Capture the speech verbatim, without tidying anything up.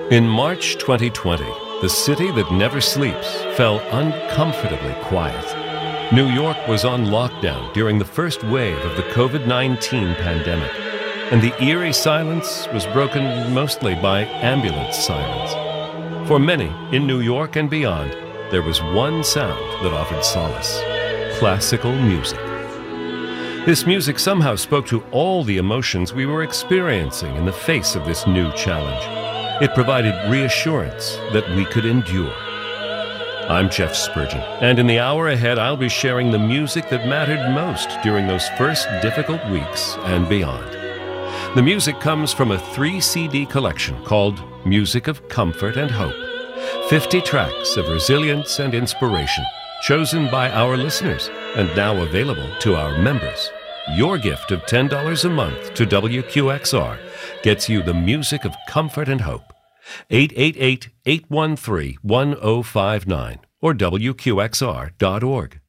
In March twenty twenty, the city that never sleeps fell uncomfortably quiet. New York was on lockdown during the first wave of the COVID nineteen pandemic, and the eerie silence was broken mostly by ambulance sirens. For many in New York and beyond, there was one sound that offered solace: classical music. This music somehow spoke to all the emotions we were experiencing in the face of this new challenge. It provided reassurance that we could endure. I'm Jeff Spurgeon, and in the hour ahead, I'll be sharing the music that mattered most during those first difficult weeks and beyond. The music comes from a three C D collection called Music of Comfort and Hope. fifty tracks of resilience and inspiration, chosen by our listeners and now available to our members. Your gift of ten dollars a month to W Q X R gets you the music of comfort and hope. eight eight eight, eight one three, one zero five nine or W Q X R dot org.